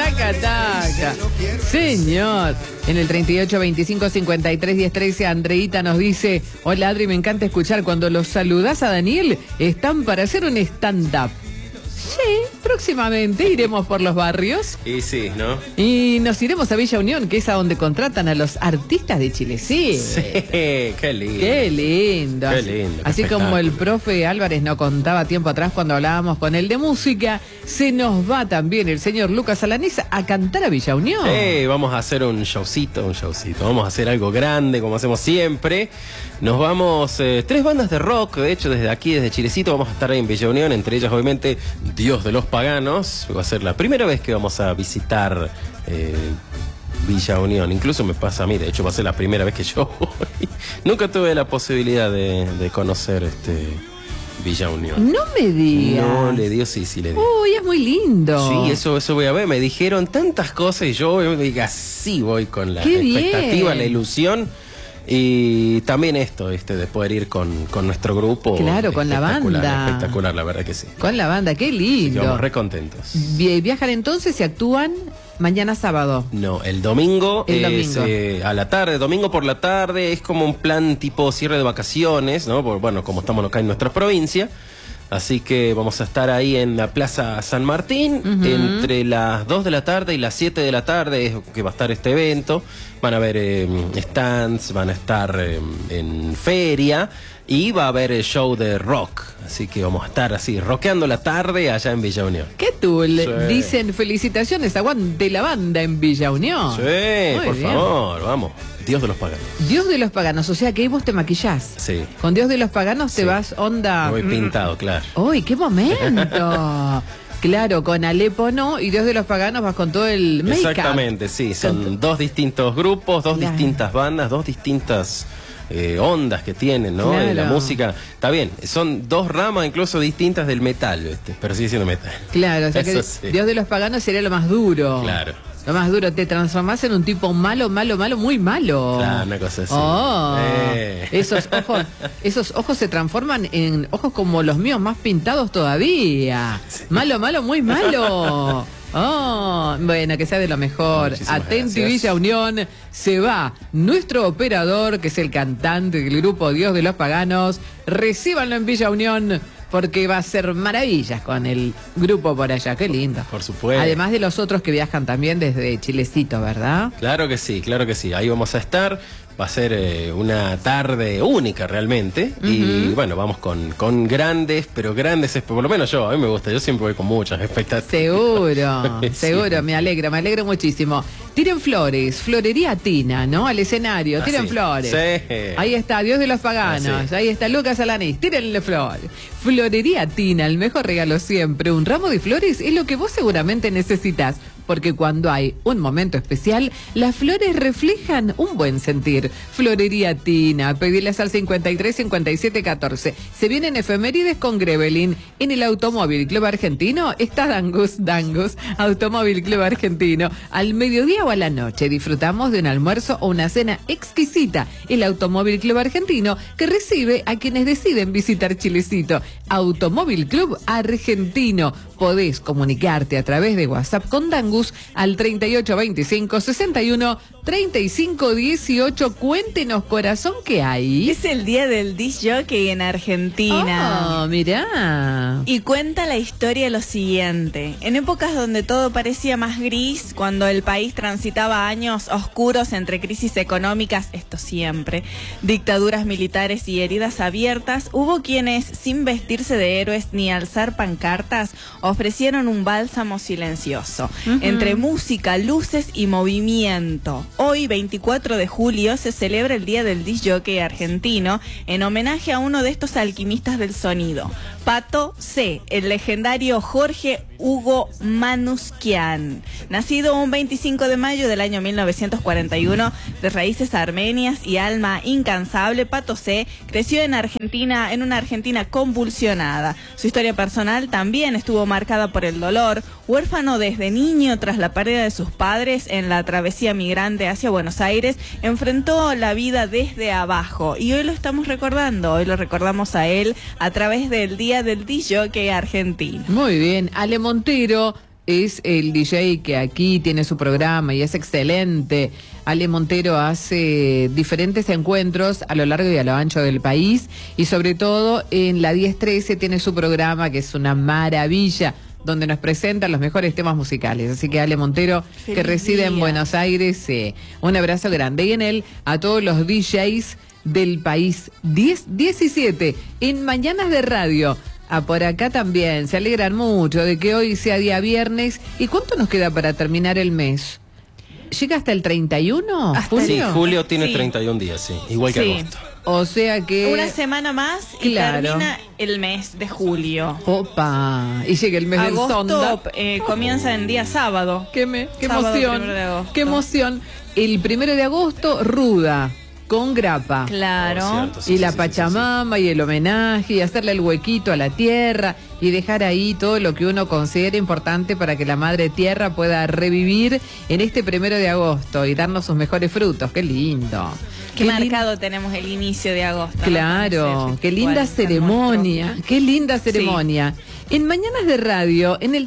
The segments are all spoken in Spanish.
taca, taca. Señor. En el 38 25 53 10 13, Andreita nos dice: hola Adri, me encanta escuchar. Cuando los saludás a Daniel, están para hacer un stand-up. Sí, próximamente iremos por los barrios. Y sí, ¿no? Y nos iremos a Villa Unión, que es a donde contratan a los artistas de Chile. Sí, qué lindo. Qué lindo. Qué lindo. Así como el profe Álvarez nos contaba tiempo atrás cuando hablábamos con él de música, se nos va también el señor Lucas Alanís a cantar a Villa Unión. Vamos a hacer un showcito. Vamos a hacer algo grande, como hacemos siempre. Nos vamos, 3 bandas de rock, de hecho, desde aquí, desde Chilecito, vamos a estar ahí en Villa Unión, entre ellas, obviamente, Dios de los Paganos. Va a ser la primera vez que vamos a visitar Villa Unión. Incluso me pasa a mí, de hecho, va a ser la primera vez que yo voy. Nunca tuve la posibilidad de conocer Villa Unión. No me digas. No, le dio, sí, le dio. Uy, es muy lindo. Sí, eso voy a ver. Me dijeron tantas cosas y yo diga, sí, voy con la expectativa, la ilusión. Y también esto, de poder ir con nuestro grupo. Claro, con la banda. Espectacular, la verdad que sí. Con la banda, qué lindo. Estamos re contentos. ¿Viajan entonces y actúan mañana sábado? No, el domingo. A la tarde, domingo por la tarde, es como un plan tipo cierre de vacaciones, ¿no? Bueno, como estamos acá en nuestra provincia. Así que vamos a estar ahí en la Plaza San Martín, entre las 2 de la tarde y las 7 de la tarde es que va a estar este evento. Van a haber stands, van a estar en feria y va a haber el show de rock. Así que vamos a estar así, rockeando la tarde allá en Villa Unión. ¿Qué tul? Sí. Dicen felicitaciones, aguante la banda en Villa Unión. Sí, muy por bien. Favor, vamos. Dios de los Paganos. Dios de los Paganos, o sea que ahí vos te maquillás. Sí. Con Dios de los Paganos te vas onda... Muy pintado, claro. ¡Uy, qué momento! Claro, con Alepo no, y Dios de los Paganos vas con todo el make-up. Exactamente, sí. Son 2 distintos grupos, 2 distintas bandas, 2 distintas... ondas que tienen, ¿no? Claro. La música, está bien, son 2 ramas incluso distintas del metal, pero sigue siendo metal. Claro, o sea que sí. Dios de los Paganos sería lo más duro. Claro. Lo más duro, te transformás en un tipo malo, muy malo. Claro, una cosa así. Oh, esos ojos se transforman en ojos como los míos, más pintados todavía. Sí. Malo, muy malo. Oh, bueno, que sea de lo mejor. Atenti, Villa Unión, se va nuestro operador, que es el cantante del grupo Dios de los Paganos. Recíbanlo en Villa Unión, porque va a ser maravillas con el grupo por allá. Qué lindo. Por supuesto. Además de los otros que viajan también desde Chilecito, ¿verdad? Claro que sí, claro que sí. Ahí vamos a estar. Va a ser una tarde única realmente. Y bueno, vamos con grandes, pero grandes, por lo menos yo, a mí me gusta, yo siempre voy con muchas expectativas. Seguro, sí. Seguro, me alegro muchísimo. Tiren flores, florería Tina, ¿no? Al escenario, tiren flores. Sí. Ahí está, Dios de los Paganos, ahí está Lucas Alanís, tírenle flores. Florería Tina, el mejor regalo siempre. Un ramo de flores es lo que vos seguramente necesitas, porque cuando hay un momento especial, las flores reflejan un buen sentir. Florería Tina, pedilas al 53 57 14. Se vienen efemérides con Grevelin. En el Automóvil Club Argentino está Dangus, Automóvil Club Argentino. Al mediodía o a la noche disfrutamos de un almuerzo o una cena exquisita. El Automóvil Club Argentino, que recibe a quienes deciden visitar Chilecito. Automóvil Club Argentino. Podés comunicarte a través de WhatsApp con Dangus al 38 25 61 35 18. Cuéntenos, corazón, ¿qué hay? Es el día del disc jockey en Argentina. Oh, mirá. Y cuenta la historia lo siguiente. En épocas donde todo parecía más gris, cuando el país transitaba años oscuros entre crisis económicas, esto siempre, dictaduras militares y heridas abiertas, hubo quienes, sin vestirse de héroes ni alzar pancartas, ofrecieron un bálsamo silencioso, entre música, luces y movimiento. Hoy, 24 de julio, se celebra el Día del Disc Jockey argentino en homenaje a uno de estos alquimistas del sonido, Pato C, el legendario Jorge Hugo Manusquian. Nacido un 25 de mayo del año 1941, de raíces armenias y alma incansable, Pato C creció en Argentina, en una Argentina convulsionada. Su historia personal también estuvo marcada por el dolor. Huérfano desde niño tras la pérdida de sus padres en la travesía migrante hacia Buenos Aires, enfrentó la vida desde abajo y hoy lo estamos recordando, hoy lo recordamos a él a través del Día del Disc Jockey argentino. Muy bien, Ale Montero es el DJ que aquí tiene su programa y es excelente. Ale Montero hace diferentes encuentros a lo largo y a lo ancho del país y sobre todo en la 1013 tiene su programa que es una maravilla, donde nos presentan los mejores temas musicales. Así que Ale Montero, que reside en Buenos Aires, un abrazo grande. Y en él a todos los DJs del país. 17 en Mañanas de Radio. Por acá también se alegran mucho de que hoy sea día viernes. ¿Y cuánto nos queda para terminar el mes? ¿Llega hasta el 31? ¿Julio? Sí, julio tiene 31 días, sí, igual que agosto. O sea que... Una semana más y termina el mes de julio. Opa, y llega el mes del sonda. Comienza en día sábado. Qué emoción, qué emoción. El 1 de agosto, ruda, con grapa. Claro. Cierto, y la Pachamama y el homenaje y hacerle el huequito a la tierra y dejar ahí todo lo que uno considera importante para que la madre tierra pueda revivir en este 1 de agosto y darnos sus mejores frutos. Qué lindo. Qué marcado tenemos el inicio de agosto. Claro, qué linda ceremonia, qué linda ceremonia. Sí. En Mañanas de Radio, en el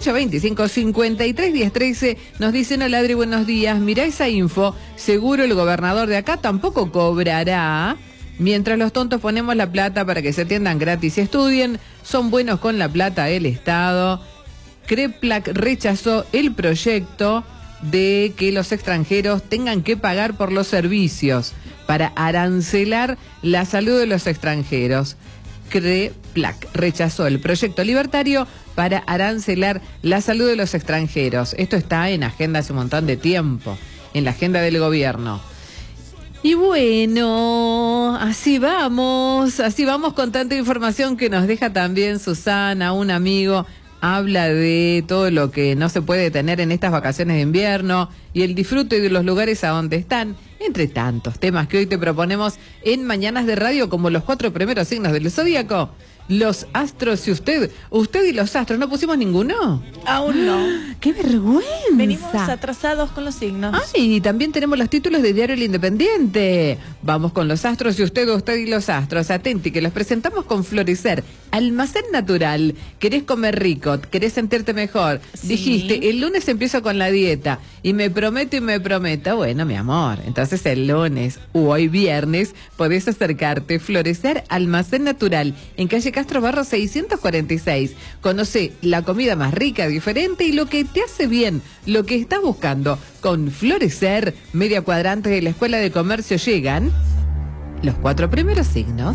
3825-531013, nos dicen: hola Adri, buenos días, mirá esa info, seguro el gobernador de acá tampoco cobrará, mientras los tontos ponemos la plata para que se atiendan gratis y estudien, son buenos con la plata del Estado. Creplac rechazó el proyecto de que los extranjeros tengan que pagar por los servicios para arancelar la salud de los extranjeros. Creplac rechazó el proyecto libertario para arancelar la salud de los extranjeros. Esto está en agenda hace un montón de tiempo, en la agenda del gobierno. Y bueno, así vamos con tanta información que nos deja también Susana, un amigo. Habla de todo lo que no se puede tener en estas vacaciones de invierno y el disfrute de los lugares a donde están, entre tantos temas que hoy te proponemos en Mañanas de Radio, como los 4 primeros signos del zodíaco. Los astros y usted y los astros, ¿no pusimos ninguno? Aún no. ¡Qué vergüenza! Venimos atrasados con los signos. Ay, y también tenemos los títulos de Diario El Independiente. Vamos con los astros y usted y los astros. Atenti, que los presentamos con Florecer, almacén natural. ¿Querés comer rico? ¿Querés sentirte mejor? Sí. Dijiste, el lunes empiezo con la dieta y me prometo. Bueno, mi amor, entonces el lunes o hoy viernes podés acercarte. Florecer, almacén natural, en calle Castro Barro 646. Conoce la comida más rica, diferente y lo que te hace bien, lo que estás buscando. Con Florecer, media cuadrante de la Escuela de Comercio, llegan los 4 primeros signos.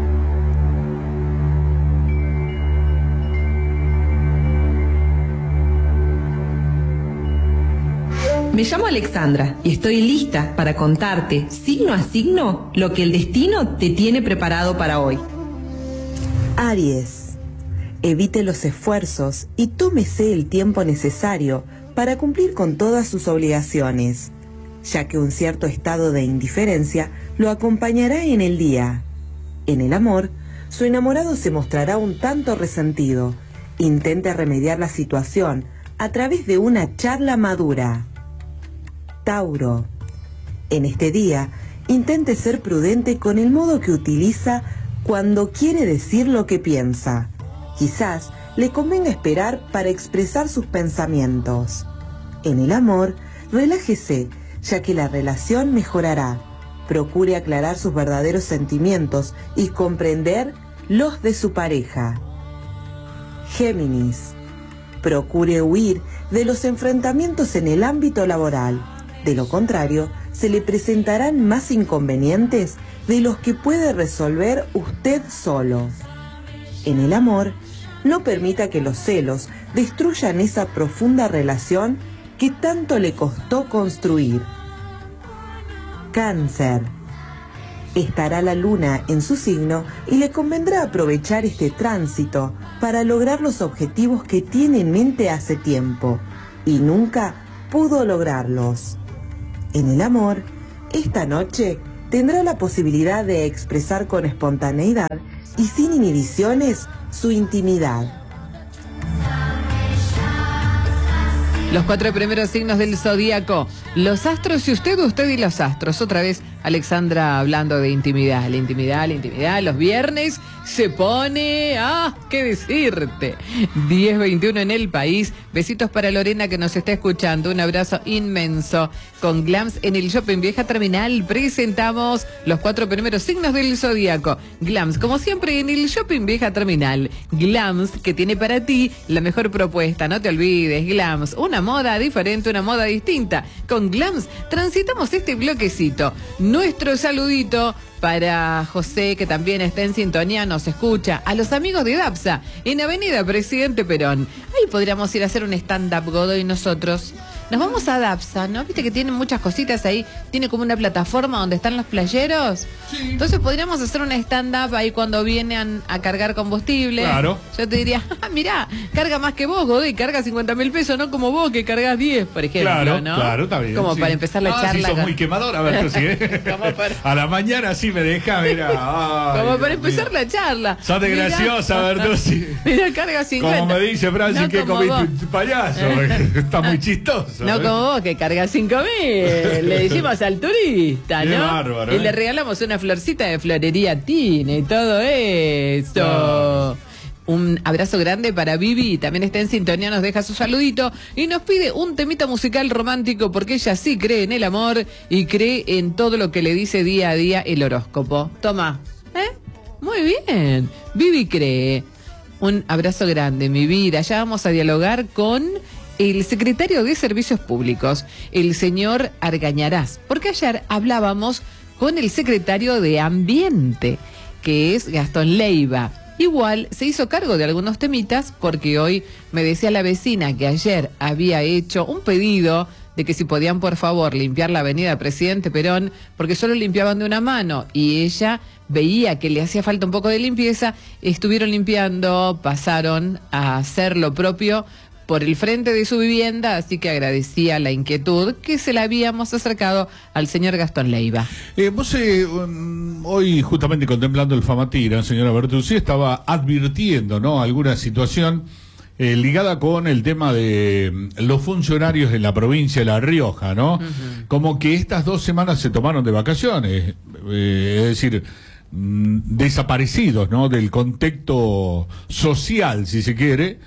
Me llamo Alexandra y estoy lista para contarte, signo a signo, lo que el destino te tiene preparado para hoy. Aries, evite los esfuerzos y tómese el tiempo necesario para cumplir con todas sus obligaciones, ya que un cierto estado de indiferencia lo acompañará en el día. En el amor, su enamorado se mostrará un tanto resentido. Intente remediar la situación a través de una charla madura. Tauro, en este día, intente ser prudente con el modo que utiliza cuando quiere decir lo que piensa. Quizás le convenga esperar para expresar sus pensamientos. En el amor, relájese, ya que la relación mejorará. Procure aclarar sus verdaderos sentimientos y comprender los de su pareja. Géminis, procure huir de los enfrentamientos en el ámbito laboral. De lo contrario, se le presentarán más inconvenientes de los que puede resolver usted solo. En el amor, no permita que los celos destruyan esa profunda relación que tanto le costó construir. Cáncer. Estará la luna en su signo y le convendrá aprovechar este tránsito para lograr los objetivos que tiene en mente hace tiempo y nunca pudo lograrlos. En el amor, esta noche tendrá la posibilidad de expresar con espontaneidad y sin inhibiciones su intimidad. Los 4 primeros signos del zodíaco. Los astros y usted y los astros. Otra vez, Alexandra hablando de intimidad. La intimidad, los viernes se pone, qué decirte. 10:21 en el país. Besitos para Lorena que nos está escuchando. Un abrazo inmenso. Con Glams en el Shopping Vieja Terminal presentamos los 4 primeros signos del zodíaco. Glams, como siempre, en el Shopping Vieja Terminal. Glams, que tiene para ti la mejor propuesta. No te olvides, Glams, una moda diferente, una moda distinta. Con Glams transitamos este bloquecito. Nuestro saludito para José, que también está en sintonía, nos escucha. A los amigos de Dapsa, en Avenida Presidente Perón. Ahí podríamos ir a hacer un stand-up, Godoy, nosotros. Nos vamos a Dapsa, ¿no? Viste que tienen muchas cositas ahí. Tiene como una plataforma donde están los playeros. Sí. Entonces podríamos hacer un stand-up ahí cuando vienen a cargar combustible. Claro. Yo te diría, mirá, carga más que vos, Godoy, carga 50.000 pesos, no como vos que cargas 10, por ejemplo, claro, ¿no? Claro, está bien. Como para empezar la charla. Sí, sos muy quemador, a ver, sí, a la mañana sí me deja, mira. Como para empezar la charla. Sos de graciosa, a ver, tú sí. Mira, carga 50. Como me dice Francis, no que comiste payaso. Está muy chistoso. No como vos, que carga 5.000. Le decimos al turista, ¿no? Qué bárbaro, y le regalamos una florcita de florería Tina y todo eso. No. Un abrazo grande para Vivi, también está en sintonía, nos deja su saludito y nos pide un temita musical romántico porque ella sí cree en el amor y cree en todo lo que le dice día a día el horóscopo. Toma, muy bien, Vivi cree. Un abrazo grande, mi vida. Ya vamos a dialogar con el secretario de Servicios Públicos, el señor Argañarás, porque ayer hablábamos con el secretario de Ambiente, que es Gastón Leiva. Igual se hizo cargo de algunos temitas porque hoy me decía la vecina que ayer había hecho un pedido de que si podían por favor limpiar la avenida Presidente Perón porque solo limpiaban de una mano y ella veía que le hacía falta un poco de limpieza, estuvieron limpiando, pasaron a hacer lo propio por el frente de su vivienda, así que agradecía la inquietud que se la habíamos acercado al señor Gastón Leiva. Vos hoy justamente contemplando el Famatira, señora Bertuzzi, estaba advirtiendo, ¿no?, alguna situación ligada con el tema de los funcionarios en la provincia de La Rioja, ¿no? Uh-huh. Como que estas 2 semanas se tomaron de vacaciones, es decir, desaparecidos, ¿no?, del contexto social, si se quiere.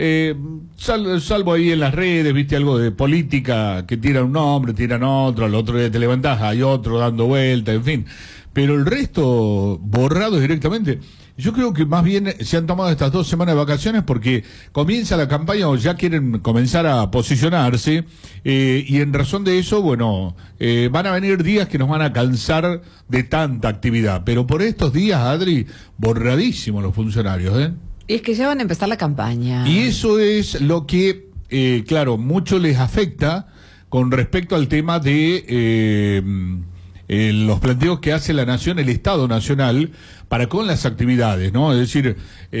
Salvo ahí en las redes, viste algo de política, que tiran un nombre, tiran otro, al otro día te levantás, hay otro dando vuelta, en fin. Pero el resto, borrados directamente. Yo creo que más bien se han tomado estas 2 semanas de vacaciones porque comienza la campaña o ya quieren comenzar a posicionarse, y en razón de eso, bueno, van a venir días que nos van a cansar de tanta actividad. Pero por estos días, Adri, borradísimos los funcionarios, ¿eh? Y es que ya van a empezar la campaña. Y eso es lo que, claro, mucho les afecta con respecto al tema de los planteos que hace la Nación, el Estado Nacional, para con las actividades, ¿no? Es decir,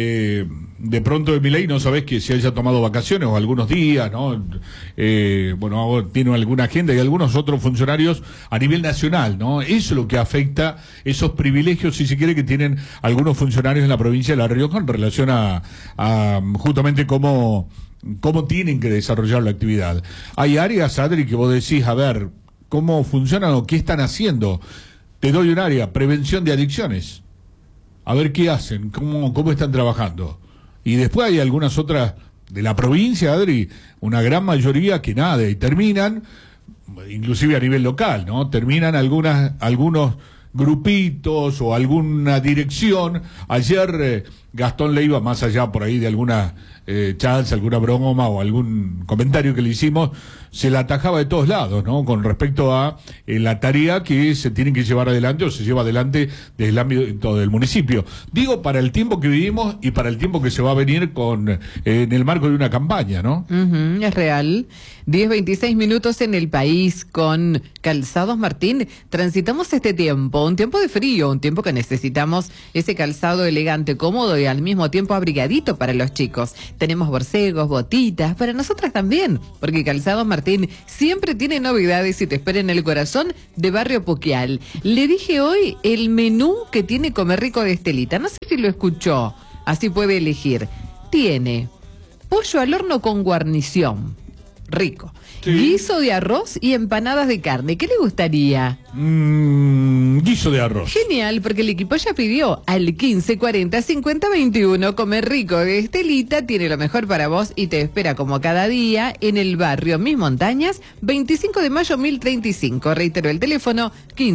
de pronto de Milei no sabés que se haya tomado vacaciones o algunos días, ¿no? Bueno, tiene alguna agenda y algunos otros funcionarios a nivel nacional, ¿no? Eso es lo que afecta esos privilegios, si se quiere, que tienen algunos funcionarios en la provincia de La Rioja en relación a justamente cómo tienen que desarrollar la actividad. Hay áreas, Adri, que vos decís, a ver, ¿cómo funcionan o qué están haciendo? Te doy un área, prevención de adicciones. A ver qué hacen, cómo están trabajando. Y después hay algunas otras de la provincia, Adri, una gran mayoría que nada, y terminan, inclusive a nivel local, ¿no? Terminan algunos grupitos o alguna dirección. Ayer Gastón Leiva, más allá por ahí de alguna chance, alguna broma o algún comentario que le hicimos, se la atajaba de todos lados, ¿no? Con respecto a la tarea que se tiene que llevar adelante o se lleva adelante desde el ámbito del municipio. Digo, para el tiempo que vivimos y para el tiempo que se va a venir en el marco de una campaña, ¿no? Uh-huh, es real. 10:26 minutos en el país con Calzados Martín. Transitamos este tiempo, un tiempo de frío, un tiempo que necesitamos ese calzado elegante, cómodo y al mismo tiempo abrigadito para los chicos. Tenemos borcegos, botitas, para nosotras también, porque Calzados Martín siempre tiene novedades y te espera en el corazón de Barrio Puquial. Le dije hoy el menú que tiene Comer Rico de Estelita, no sé si lo escuchó, así puede elegir. Tiene pollo al horno con guarnición, rico. Sí. Guiso de arroz y empanadas de carne. ¿Qué le gustaría? Guiso de arroz. Genial, porque el equipo ya pidió al 1540-5021. Comer rico de Estelita tiene lo mejor para vos y te espera como cada día en el barrio Mis Montañas, 25 de mayo 1035. Reitero el teléfono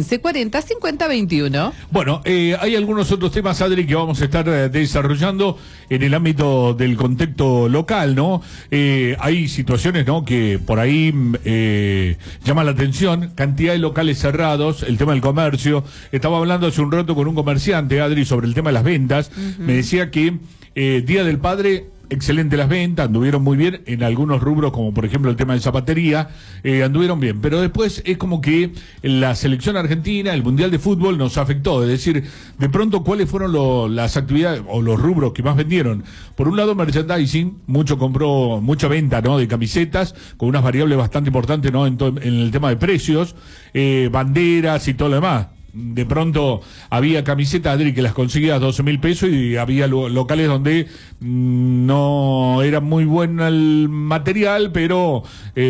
1540-5021. Bueno, hay algunos otros temas, Adri, que vamos a estar desarrollando en el ámbito del contexto local, ¿no? Hay situaciones, ¿no?, que por ahí llaman la atención, cantidad de locales cerrados, el tema del comercio. Estaba hablando hace un rato con un comerciante, Adri, sobre el tema de las ventas. Me decía que Día del Padre, excelente las ventas, anduvieron muy bien en algunos rubros, como por ejemplo el tema de zapatería, anduvieron bien, pero después es como que la selección argentina, el Mundial de Fútbol nos afectó, es decir, de pronto cuáles fueron las actividades o los rubros que más vendieron. Por un lado, merchandising, mucha venta, ¿no?, de camisetas, con unas variables bastante importantes, ¿no?, en el tema de precios, banderas y todo lo demás. De pronto había camisetas, Adri, que las conseguías 12.000 pesos y había locales donde no era muy bueno el material, pero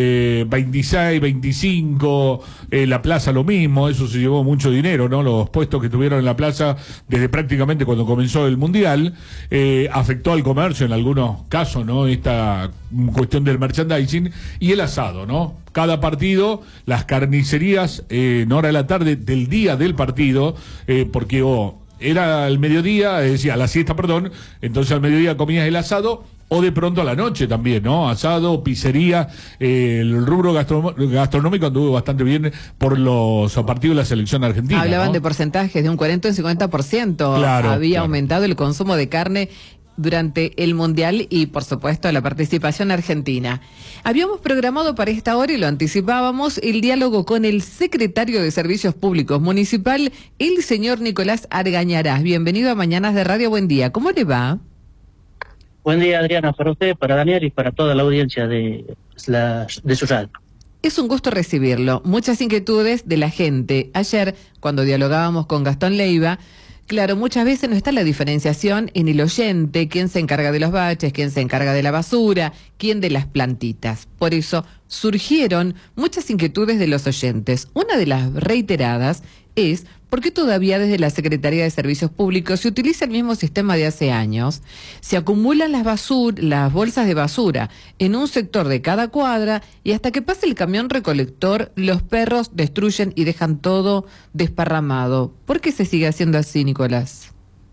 26, 25, la plaza lo mismo, eso se llevó mucho dinero, ¿no? Los puestos que tuvieron en la plaza desde prácticamente cuando comenzó el Mundial, afectó al comercio en algunos casos, ¿no?, esta cuestión del merchandising y el asado, ¿no? Cada partido, las carnicerías en hora de la tarde del día del partido, porque era al mediodía, decía, a la siesta, perdón, entonces al mediodía comías el asado, o de pronto a la noche también, ¿no? Asado, pizzería, el rubro gastronómico anduvo bastante bien por los partidos de la selección argentina. Hablaban, ¿no?, de porcentajes, de un 40 y un 50%. Claro, había aumentado el consumo de carne durante el Mundial y, por supuesto, la participación argentina. Habíamos programado para esta hora, y lo anticipábamos, el diálogo con el secretario de Servicios Públicos Municipal, el señor Nicolás Argañarás. Bienvenido a Mañanas de Radio. Buen día. ¿Cómo le va? Buen día, Adriana, para usted, para Daniel y para toda la audiencia de su radio. Es un gusto recibirlo. Muchas inquietudes de la gente. Ayer, cuando dialogábamos con Gastón Leiva, claro, muchas veces no está la diferenciación en el oyente, quién se encarga de los baches, quién se encarga de la basura, quién de las plantitas. Por eso surgieron muchas inquietudes de los oyentes. Una de las reiteradas es por qué todavía desde la Secretaría de Servicios Públicos se utiliza el mismo sistema de hace años. Se acumulan las bolsas de basura en un sector de cada cuadra y hasta que pase el camión recolector, los perros destruyen y dejan todo desparramado. ¿Por qué se sigue haciendo así, Nicolás?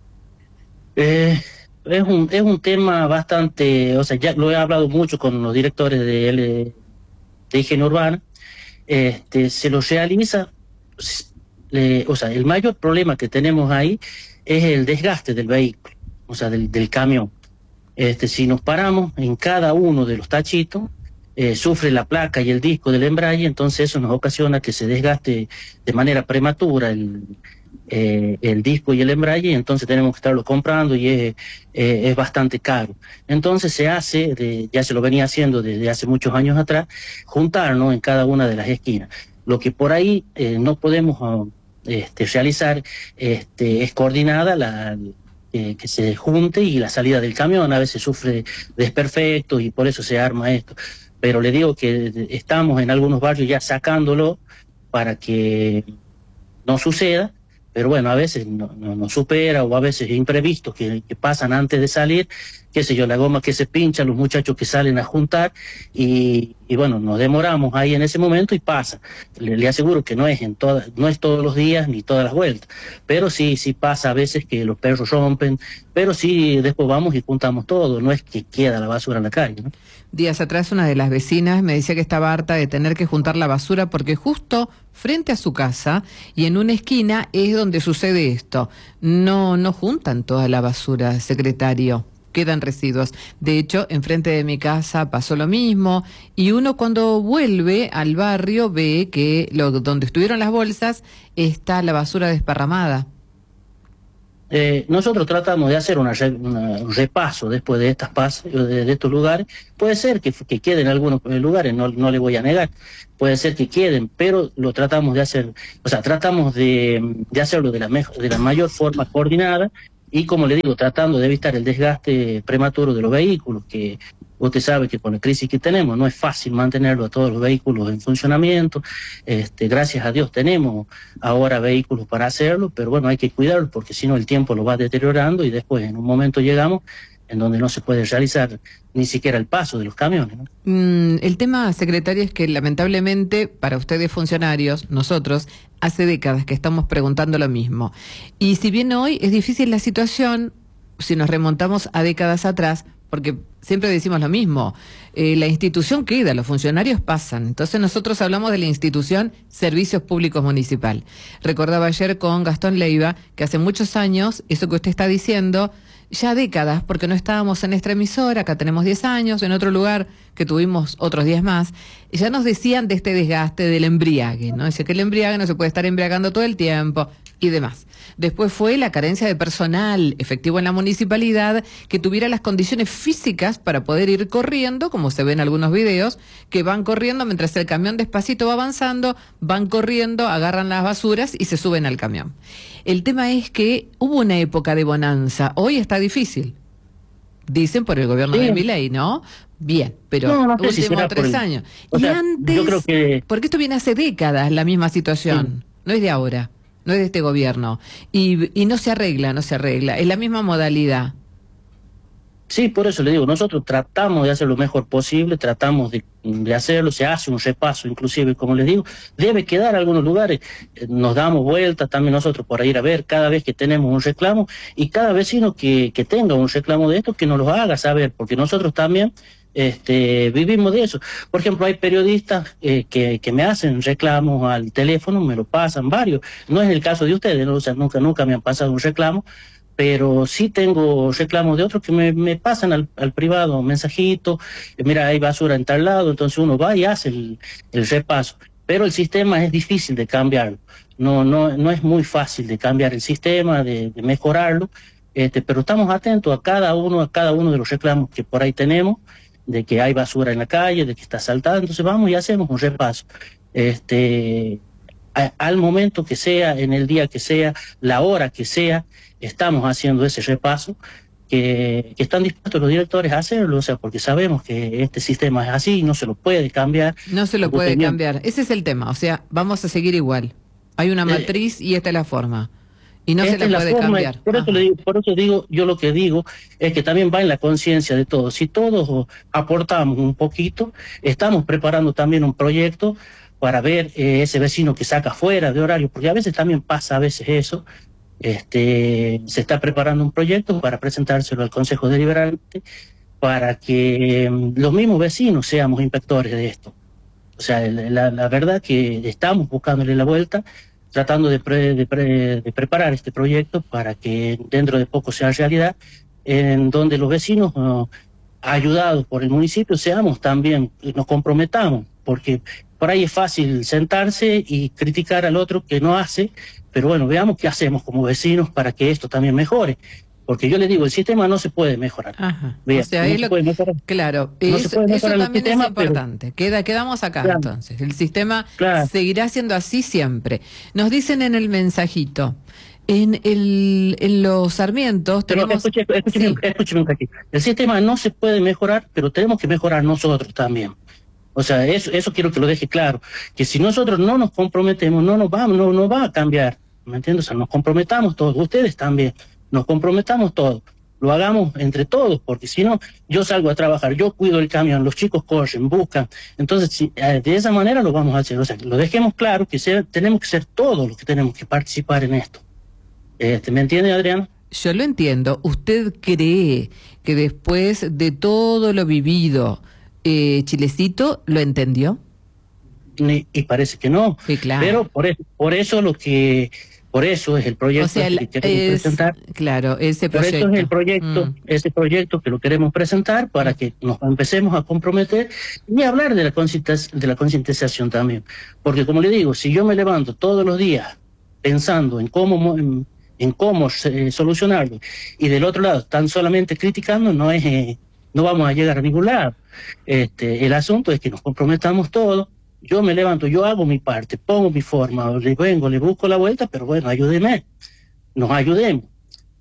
Es un tema bastante, o sea, ya lo he hablado mucho con los directores de higiene urbana. Se lo realiza. O sea, el mayor problema que tenemos ahí es el desgaste del vehículo, o sea, del camión. Si nos paramos en cada uno de los tachitos, sufre la placa y el disco del embrague, entonces eso nos ocasiona que se desgaste de manera prematura el disco y el embrague, y entonces tenemos que estarlo comprando y es bastante caro. Entonces se hace, ya se lo venía haciendo desde hace muchos años atrás, juntarnos en cada una de las esquinas. Lo que por ahí no podemos realizar es coordinada que se junte y la salida del camión. A veces sufre desperfectos y por eso se arma esto. Pero le digo que estamos en algunos barrios ya sacándolo para que no suceda. Pero bueno, a veces no supera, o a veces imprevistos que pasan antes de salir, qué sé yo, la goma que se pincha, los muchachos que salen a juntar y bueno, nos demoramos ahí en ese momento y pasa. Le aseguro que no es todos los días ni todas las vueltas, pero sí pasa a veces que los perros rompen, pero sí después vamos y juntamos todo, no es que queda la basura en la calle, ¿no? Días atrás una de las vecinas me decía que estaba harta de tener que juntar la basura porque justo frente a su casa y en una esquina es donde sucede esto. No juntan toda la basura, secretario. Quedan residuos. De hecho, enfrente de mi casa pasó lo mismo y uno cuando vuelve al barrio ve que donde estuvieron las bolsas está la basura desparramada. Nosotros tratamos de hacer un repaso después de de estos lugares. Puede ser que queden algunos lugares, no le voy a negar, puede ser que queden, pero lo tratamos de hacer, o sea, tratamos de hacerlo de la mayor forma coordinada y como le digo, tratando de evitar el desgaste prematuro de los vehículos, que usted sabe que con la crisis que tenemos no es fácil mantenerlo a todos los vehículos en funcionamiento. Gracias a Dios tenemos ahora vehículos para hacerlo, pero bueno, hay que cuidarlos porque si no el tiempo lo va deteriorando y después en un momento llegamos en donde no se puede realizar ni siquiera el paso de los camiones, ¿no? El tema, secretaria, es que lamentablemente para ustedes funcionarios, nosotros, hace décadas que estamos preguntando lo mismo. Y si bien hoy es difícil la situación, si nos remontamos a décadas atrás, porque siempre decimos lo mismo, la institución queda, los funcionarios pasan. Entonces nosotros hablamos de la institución Servicios Públicos Municipal. Recordaba ayer con Gastón Leiva que hace muchos años, eso que usted está diciendo, ya décadas, porque no estábamos en esta emisora, acá tenemos 10 años, en otro lugar que tuvimos otros 10 más, y ya nos decían de este desgaste del embriague, ¿no? Dice que el embriague no se puede estar embriagando todo el tiempo y demás. Después fue la carencia de personal efectivo en la municipalidad que tuviera las condiciones físicas para poder ir corriendo, como se ve en algunos videos, que van corriendo mientras el camión despacito va avanzando, van corriendo, agarran las basuras y se suben al camión. El tema es que hubo una época de bonanza, hoy está difícil. Dicen por el gobierno de Milei, ¿no? Bien, pero últimos 3 años. Y antes, yo creo que... porque esto viene hace décadas, la misma situación, no es de ahora, no es de este gobierno. Y no se arregla, es la misma modalidad. Sí, por eso le digo, nosotros tratamos de hacer lo mejor posible, tratamos de hacerlo, se hace un repaso, inclusive, como les digo, debe quedar algunos lugares, nos damos vueltas también nosotros por ir a ver cada vez que tenemos un reclamo, y cada vecino que tenga un reclamo de esto, que nos lo haga saber, porque nosotros también vivimos de eso. Por ejemplo, hay periodistas que me hacen reclamos al teléfono, me lo pasan varios, no es el caso de ustedes, ¿no? O sea, nunca me han pasado un reclamo, pero sí tengo reclamos de otros que me pasan al privado un mensajito, mira, hay basura en tal lado, entonces uno va y hace el repaso. Pero el sistema es difícil de cambiarlo, no es muy fácil de cambiar el sistema, de mejorarlo, pero estamos atentos a cada uno de los reclamos que por ahí tenemos, de que hay basura en la calle, de que está saltada, entonces vamos y hacemos un repaso. Al momento que sea, en el día que sea, la hora que sea, estamos haciendo ese repaso, que están dispuestos los directores a hacerlo, o sea, porque sabemos que este sistema es así, no se lo puede cambiar. No se lo puede cambiar, ese es el tema, o sea, vamos a seguir igual. Hay una matriz y esta es la forma, y no se la puede cambiar. Por eso digo, yo lo que digo es que también va en la conciencia de todos. Si todos aportamos un poquito, estamos preparando también un proyecto para ver ese vecino que saca fuera de horario, porque a veces también pasa eso. Se está preparando un proyecto para presentárselo al Consejo Deliberante para que los mismos vecinos seamos inspectores de esto. O sea, la verdad que estamos buscándole la vuelta, tratando de preparar este proyecto para que dentro de poco sea realidad, en donde los vecinos, ayudados por el municipio, seamos también, nos comprometamos, porque por ahí es fácil sentarse y criticar al otro que no hace, pero bueno, veamos qué hacemos como vecinos para que esto también mejore. Porque yo le digo, el sistema no se puede mejorar. Ajá. O sea, no se puede mejorar. Claro, no eso también es importante. Quedamos acá, claro. Entonces, el sistema seguirá siendo así siempre. Nos dicen en el mensajito, en los Sarmientos tenemos... Escúcheme un cachito. El sistema no se puede mejorar, pero tenemos que mejorar nosotros también. O sea, eso quiero que lo deje claro, que si nosotros no nos comprometemos, no va a cambiar, ¿me entiendes? O sea, nos comprometamos todos, ustedes también, nos comprometamos todos, lo hagamos entre todos, porque si no, yo salgo a trabajar, yo cuido el camión, los chicos corren, buscan, entonces de esa manera lo vamos a hacer, o sea, lo dejemos claro que tenemos que ser todos los que tenemos que participar en esto. ¿Me entiende, Adriana? Yo lo entiendo. ¿Usted cree que después de todo lo vivido, Chilecito lo entendió? Y parece que no. Sí, claro. Pero por eso es el proyecto, o sea, que queremos presentar. Claro, ese proyecto. Por eso es el proyecto, ese proyecto que lo queremos presentar para que nos empecemos a comprometer y hablar de la concientización también. Porque como le digo, si yo me levanto todos los días pensando en cómo solucionarlo y del otro lado están solamente criticando, no vamos a llegar a ningún lado. El asunto es que nos comprometamos todos. Yo me levanto, yo hago mi parte, pongo mi forma, le busco la vuelta, pero bueno, nos ayudemos.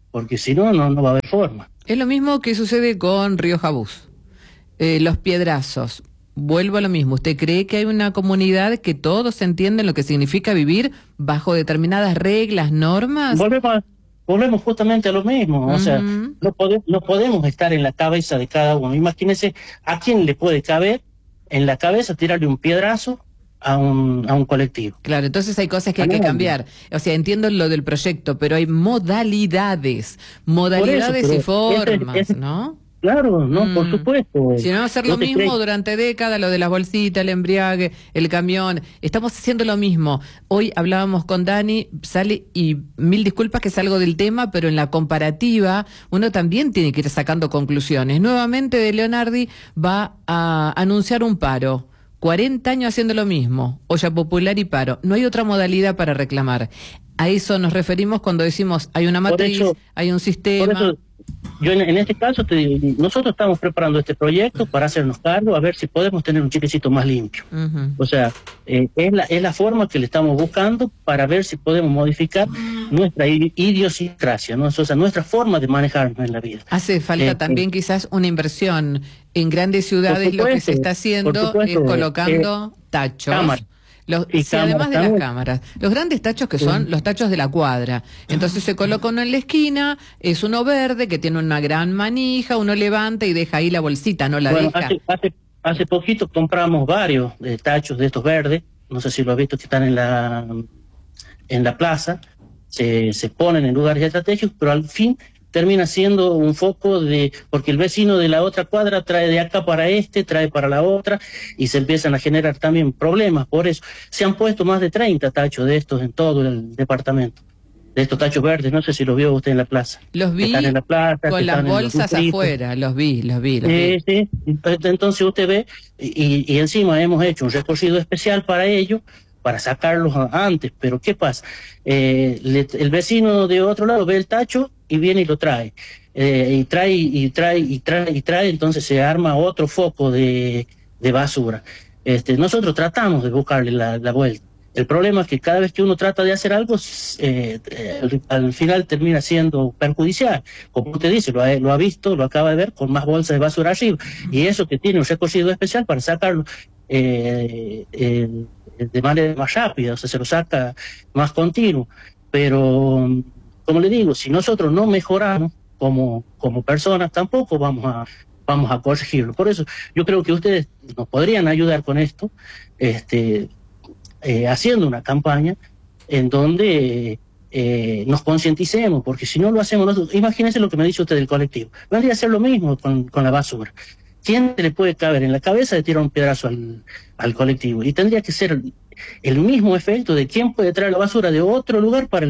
porque si no, no va a haber forma. Es lo mismo que sucede con Río Jabús. Los piedrazos. Vuelvo a lo mismo. ¿Usted cree que hay una comunidad que todos entienden lo que significa vivir bajo determinadas reglas, normas? Volvemos justamente a lo mismo. O sea, no podemos estar en la cabeza de cada uno. Imagínese a quién le puede caber en la cabeza tirarle un piedrazo a un colectivo. Claro, entonces hay cosas que hay que cambiar. O sea, entiendo lo del proyecto, pero hay modalidades y formas, ¿no? Claro, no, por supuesto. Si no, hacer lo mismo durante décadas, lo de las bolsitas, el embriague, el camión. Estamos haciendo lo mismo. Hoy hablábamos con Dani, sale, y mil disculpas que salgo del tema, pero en la comparativa uno también tiene que ir sacando conclusiones. Nuevamente De Leonardi va a anunciar un paro. 40 años haciendo lo mismo, olla popular y paro. No hay otra modalidad para reclamar. A eso nos referimos cuando decimos hay una matriz, hay un sistema. Yo en este caso, nosotros estamos preparando este proyecto para hacernos cargo, a ver si podemos tener un Chilecito más limpio. O sea, es la forma que le estamos buscando para ver si podemos modificar nuestra idiosincrasia, ¿no? O sea, nuestra forma de manejarnos en la vida. Hace falta también quizás una inversión. En grandes ciudades lo que se está haciendo es colocando tachos. Cámaras. Además de las cámaras, los grandes tachos que son los tachos de la cuadra. Entonces se coloca uno en la esquina, es uno verde que tiene una gran manija, uno levanta y deja ahí la bolsita, no la deja. Hace poquito compramos varios tachos de estos verdes, no sé si lo has visto, que están en la plaza, se ponen en lugares estratégicos, pero al fin termina siendo un foco porque el vecino de la otra cuadra trae de acá para trae para la otra, y se empiezan a generar también problemas. Por eso se han puesto más de 30 tachos de estos en todo el departamento, de estos tachos verdes. No sé si los vio usted en la plaza. Los vi, están en la plaza, con las bolsas afuera, los vi. Sí. Entonces usted ve, y encima hemos hecho un recorrido especial para ello, para sacarlos antes. Pero ¿qué pasa? El vecino de otro lado ve el tacho y viene y lo trae. Y trae, entonces se arma otro foco de basura. Nosotros tratamos de buscarle la vuelta. El problema es que cada vez que uno trata de hacer algo, al final termina siendo perjudicial. Como usted dice, lo ha visto, lo acaba de ver, con más bolsas de basura arriba. Y eso que tiene un recorrido especial para sacarlo de manera más rápida, o sea, se lo saca más continuo. Pero, como le digo, si nosotros no mejoramos como personas, tampoco vamos a corregirlo. Por eso yo creo que ustedes nos podrían ayudar con esto, haciendo una campaña en donde nos concienticemos, porque si no lo hacemos nosotros, imagínense lo que me dice usted del colectivo, vendría a ser lo mismo con la basura. ¿Quién le puede caber en la cabeza de tirar un pedazo al colectivo? Y tendría que ser el mismo efecto de quién puede traer la basura de otro lugar para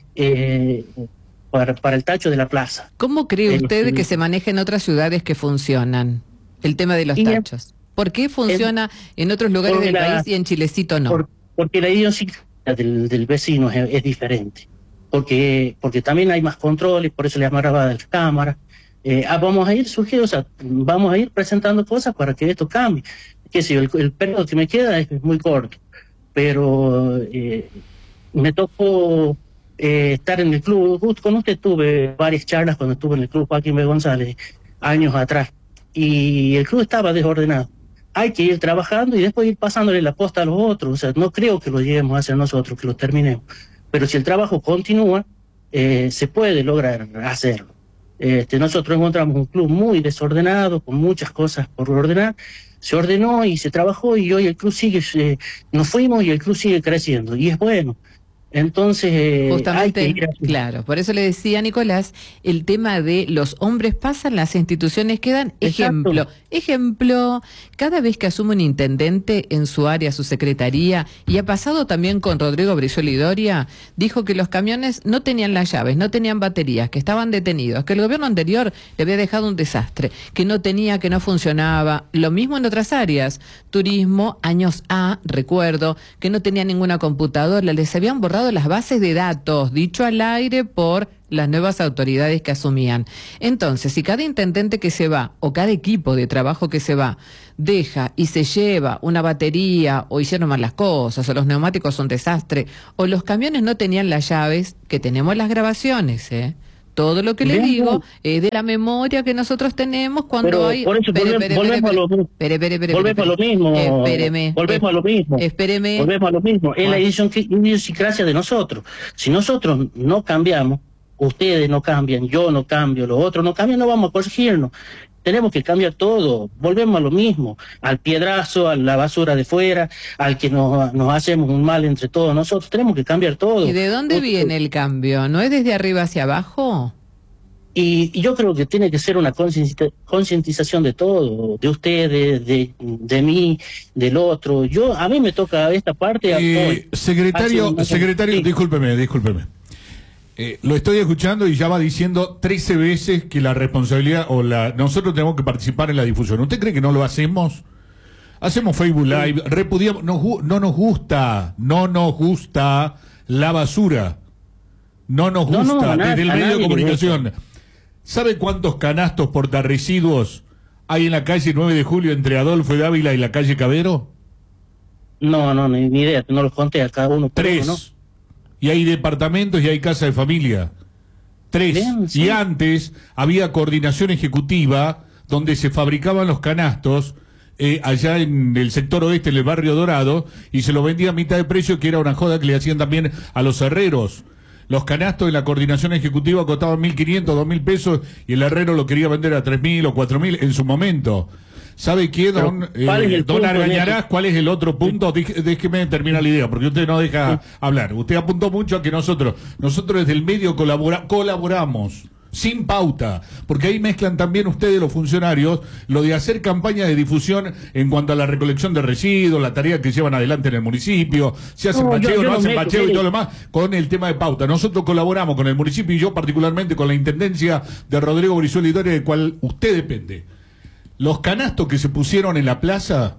el tacho de la plaza. ¿Cómo cree usted que se maneja en otras ciudades que funcionan el tema de los tachos? ¿Por qué funciona en otros lugares del país y en Chilecito no? Porque la idiosincrasia del vecino es diferente. Porque también hay más controles, por eso le amarraba la cámara. Vamos a ir surgiendo, o sea, vamos a ir presentando cosas para que esto cambie. Que si el periodo que me queda es muy corto, pero me tocó estar en el club. Justo con usted tuve varias charlas cuando estuve en el club Joaquín B. González años atrás, y el club estaba desordenado. Hay que ir trabajando y después ir pasándole la posta a los otros. O sea, no creo que lo lleguemos a hacer nosotros, que lo terminemos, pero si el trabajo continúa, se puede lograr hacerlo. Nosotros encontramos un club muy desordenado, con muchas cosas por ordenar. Se ordenó y se trabajó, y hoy el club sigue, nos fuimos y el club sigue creciendo, y es bueno. Entonces, justamente, hay que ir claro, por eso le decía a Nicolás, el tema de los hombres pasan, las instituciones quedan. Ejemplo, cada vez que asume un intendente en su área, su secretaría, y ha pasado también con Rodrigo Brizuela y Doria, dijo que los camiones no tenían las llaves, no tenían baterías, que estaban detenidos, que el gobierno anterior le había dejado un desastre, que no funcionaba. Lo mismo en otras áreas, turismo, años A, recuerdo, que no tenía ninguna computadora, les habían borrado las bases de datos, dicho al aire por las nuevas autoridades que asumían. Entonces, si cada intendente que se va, o cada equipo de trabajo que se va, deja y se lleva una batería, o hicieron mal las cosas, o los neumáticos son un desastre, o los camiones no tenían las llaves, que tenemos las grabaciones, todo lo que le digo es de la memoria que nosotros tenemos cuando pero hay... por eso volvemos a lo mismo. Volvemos a lo mismo. Volvemos a lo mismo. Espéreme. Volvemos a lo mismo. Es la idiosincrasia de nosotros. Si nosotros no cambiamos, ustedes no cambian, yo no cambio, los otros no cambian, no vamos a corregirnos. Tenemos que cambiar todo, volvemos a lo mismo, al piedrazo, a la basura de fuera, al que nos hacemos un mal entre todos nosotros, tenemos que cambiar todo. ¿Y de dónde viene el cambio? ¿No es desde arriba hacia abajo? Y yo creo que tiene que ser una concientización de todo, de ustedes, de mí, del otro. A mí me toca esta parte. Secretario, sí. Discúlpeme. Lo estoy escuchando y ya va diciendo 13 veces que la responsabilidad nosotros tenemos que participar en la difusión. ¿Usted cree que no lo hacemos? Hacemos Facebook Live, repudiamos, no nos gusta la basura. No nos gusta desde el medio de comunicación. ¿Sabe cuántos canastos portarresiduos hay en la calle 9 de Julio entre Adolfo de Ávila y la calle Cabero? No, ni idea, no los conté a cada uno. 3. ¿No? Y hay departamentos y hay casa de familia. 3. Bien, sí. Y antes había coordinación ejecutiva donde se fabricaban los canastos allá en el sector oeste, en el barrio Dorado, y se lo vendía a mitad de precio, que era una joda que le hacían también a los herreros. Los canastos de la coordinación ejecutiva costaban 1.500, 2.000 pesos y el herrero lo quería vender a 3.000 o 4.000 en su momento. ¿Sabe qué, don Argañarás? ¿Cuál es el otro punto? Déjeme terminar la idea, porque usted no deja hablar. Usted apuntó mucho a que nosotros desde el medio colaboramos, sin pauta, porque ahí mezclan también ustedes, los funcionarios, lo de hacer campaña de difusión en cuanto a la recolección de residuos, la tarea que llevan adelante en el municipio, si hacen bacheo, no hacen bacheo y todo lo demás, con el tema de pauta. Nosotros colaboramos con el municipio y yo particularmente con la intendencia de Rodrigo Brizuela y Doria, de cual usted depende. Los canastos que se pusieron en la plaza,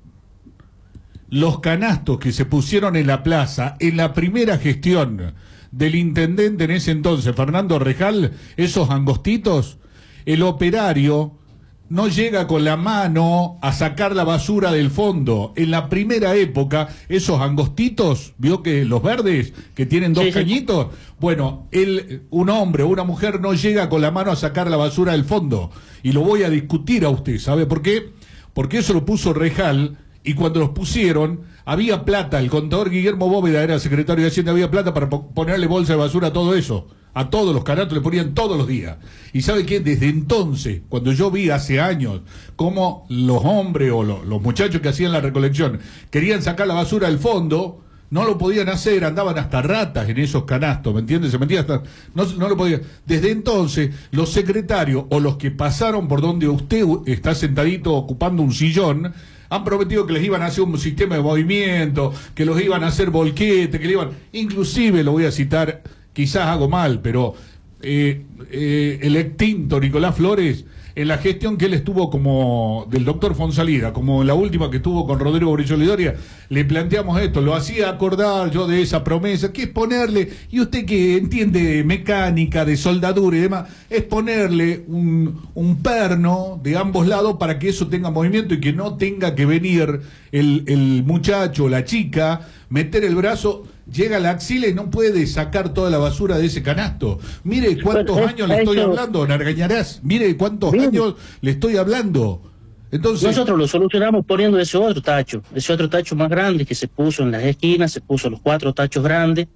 en la primera gestión del intendente en ese entonces, Fernando Rejal, esos angostitos, el operario no llega con la mano a sacar la basura del fondo. En la primera época, esos angostitos, vio que los verdes, que tienen dos cañitos, bueno, un hombre o una mujer no llega con la mano a sacar la basura del fondo. Y lo voy a discutir a usted, ¿sabe por qué? Porque eso lo puso Rejal, y cuando los pusieron, había plata. El contador Guillermo Bóveda era secretario de Hacienda, había plata para ponerle bolsa de basura a todo eso. A todos los canastos le ponían todos los días. Y ¿sabe qué? Desde entonces, cuando yo vi hace años cómo los hombres o los muchachos que hacían la recolección querían sacar la basura del fondo, no lo podían hacer, andaban hasta ratas en esos canastos, ¿me entiendes? Se metían hasta... No lo podían. Desde entonces, los secretarios o los que pasaron por donde usted está sentadito ocupando un sillón, han prometido que les iban a hacer un sistema de movimiento, que los iban a hacer volquete, que le iban... Inclusive, lo voy a citar, quizás hago mal, pero el extinto Nicolás Flores, en la gestión que él estuvo como del doctor Fonsalida, como en la última que estuvo con Rodrigo Brizuela y Doria, le planteamos esto, lo hacía acordar yo de esa promesa, que es ponerle, y usted que entiende mecánica, de soldadura y demás, es ponerle un perno de ambos lados para que eso tenga movimiento y que no tenga que venir el muchacho, la chica, meter el brazo, llega a la axila y no puede sacar toda la basura de ese canasto. Mire cuántos años le estoy hablando, don Argañarás. Mire cuántos años le estoy hablando. Entonces, nosotros lo solucionamos poniendo ese otro tacho más grande que se puso en las esquinas, se puso los 4 tachos grandes.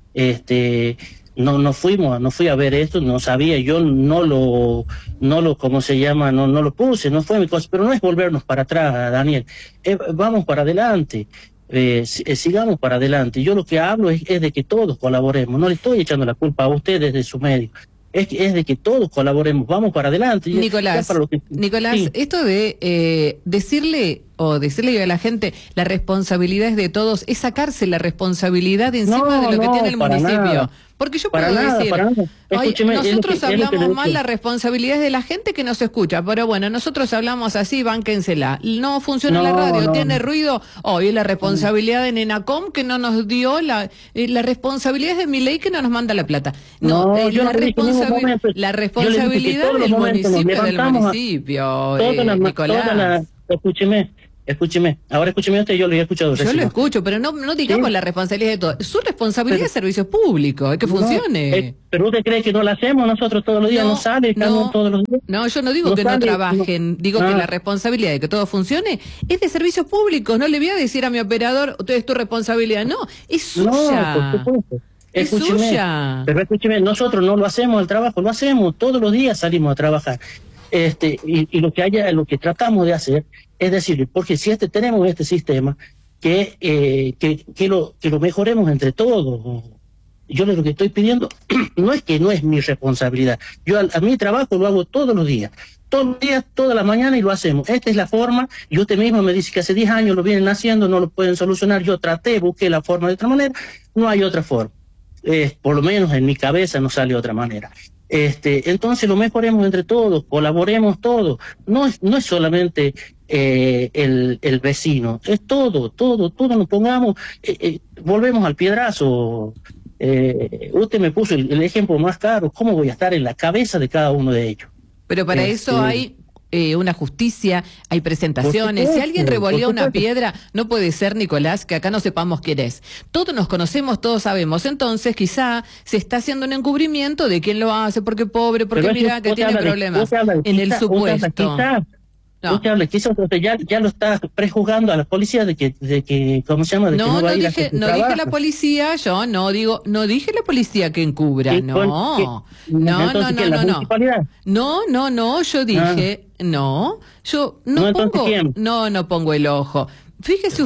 No fui a ver esto, no sabía, yo no lo ¿cómo se llama? No lo puse, no fue mi cosa, pero no es volvernos para atrás, Daniel. Vamos para adelante. Sigamos para adelante. Yo lo que hablo es de que todos colaboremos, no le estoy echando la culpa a usted desde su medio, es de que todos colaboremos, vamos para adelante. Nicolás, sí. Esto de decirle a la gente la responsabilidad es de todos, es sacarse la responsabilidad de encima de lo que tiene el municipio. Nada. Porque yo puedo decir, nosotros hablamos mal, la responsabilidad es de la gente que nos escucha, pero bueno, nosotros hablamos así, bánquensela. No funciona la radio, tiene ruido, hoy es la responsabilidad de Nenacom que no nos dio, la responsabilidad es de Milei que no nos manda la plata. La responsabilidad del municipio, Nicolás. Escúcheme, ahora escúcheme usted, yo lo he escuchado. Yo lo escucho, pero no digamos la responsabilidad de todo. Su responsabilidad de servicios públicos, es que funcione. Pero usted cree que no lo hacemos nosotros todos los días, no sale, todos los días. No, yo no digo que no trabajen, digo que la responsabilidad de que todo funcione es de servicios públicos. No le voy a decir a mi operador, es tu responsabilidad, no, es suya. No, por supuesto. Es suya. Pero escúcheme, nosotros no lo hacemos el trabajo, lo hacemos, todos los días salimos a trabajar. Y lo que tratamos de hacer es decir, porque si tenemos este sistema, que lo mejoremos entre todos. Yo lo que estoy pidiendo no es que no es mi responsabilidad. Yo a mi trabajo lo hago todos los días, toda la mañana, y lo hacemos. Esta es la forma, y usted mismo me dice que hace 10 años lo vienen haciendo, no lo pueden solucionar. Yo busqué la forma de otra manera, no hay otra forma. Por lo menos en mi cabeza no sale otra manera. Entonces lo mejoremos entre todos, colaboremos todos. No es solamente el vecino, es todo nos pongamos, volvemos al piedrazo. Usted me puso el ejemplo más claro. ¿Cómo voy a estar en la cabeza de cada uno de ellos? Pero para eso hay una justicia, hay presentaciones. Si alguien revolea una piedra, no puede ser, Nicolás, que acá no sepamos quién es. Todos nos conocemos, todos sabemos. Entonces, quizá se está haciendo un encubrimiento de quién lo hace, porque pobre, porque mira que tiene problemas. En el supuesto. No. Quizás ya lo está prejuzgando a la policía de que ¿cómo se llama? No dije la policía, yo no dije la policía que encubra, no, yo dije, no pongo el ojo. Fíjese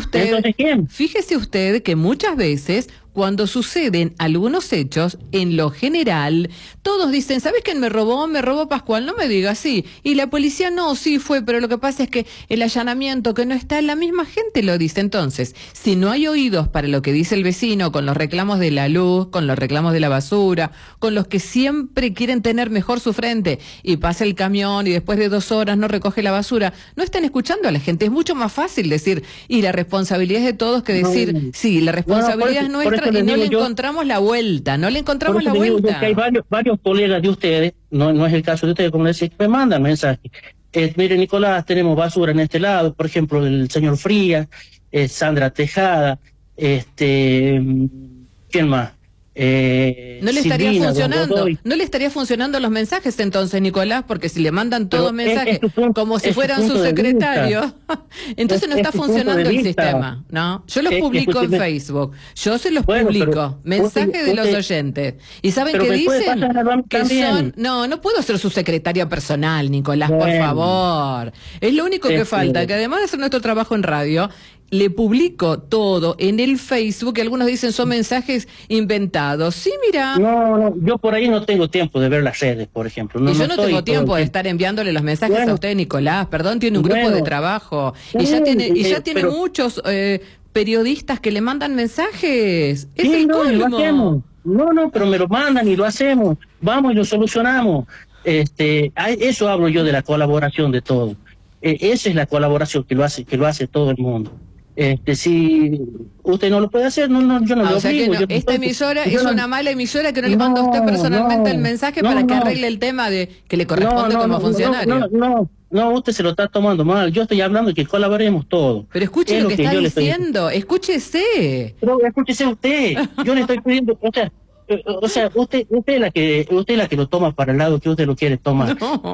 usted que muchas veces cuando suceden algunos hechos, en lo general, todos dicen, ¿sabes quién me robó? Me robó Pascual, no me digas sí. Y la policía no, sí fue, pero lo que pasa es que el allanamiento que no está, la misma gente lo dice. Entonces, si no hay oídos para lo que dice el vecino, con los reclamos de la luz, con los reclamos de la basura, con los que siempre quieren tener mejor su frente, y pasa el camión y después de 2 horas no recoge la basura, no están escuchando a la gente. Es mucho más fácil decir, y la responsabilidad es de todos, que decir, sí, la responsabilidad es nuestra, y no le encontramos la vuelta, Que hay varios colegas de ustedes, no es el caso de ustedes, como decía, que me mandan mensajes. Mire, Nicolás, tenemos basura en este lado, por ejemplo, el señor Frías, Sandra Tejada, ¿quién más? No le estaría funcionando los mensajes entonces, Nicolás, porque si le mandan todos mensajes como si fueran su secretario, entonces no está funcionando el sistema, ¿no? Yo los publico en Facebook, yo se los publico, mensajes de los oyentes. ¿Y saben qué dicen? Que son, no puedo ser su secretaria personal, Nicolás, por favor. Es lo único que falta, que además de hacer nuestro trabajo en radio, le publico todo en el Facebook, que algunos dicen son mensajes inventados. Sí, mira. No, yo por ahí no tengo tiempo de ver las redes, por ejemplo. Yo no tengo tiempo de estar enviándole los mensajes a usted, Nicolás. Perdón, tiene un grupo de trabajo. Y ya tiene muchos periodistas que le mandan mensajes. Es el colmo. Pero me lo mandan y lo hacemos. Vamos y lo solucionamos. Eso hablo yo de la colaboración de todos. Esa es la colaboración que lo hace todo el mundo. Si usted no lo puede hacer, yo no lo obligo. Esta emisora es una mala emisora que no le manda a usted personalmente el mensaje para que arregle el tema de que le corresponde como funcionario. No, usted se lo está tomando mal. Yo estoy hablando de que colaboremos todos. Pero escuche lo que está diciendo, escúchese. Pero escúchese usted. Yo le estoy pidiendo, o sea, usted es la que lo toma para el lado que usted lo quiere tomar.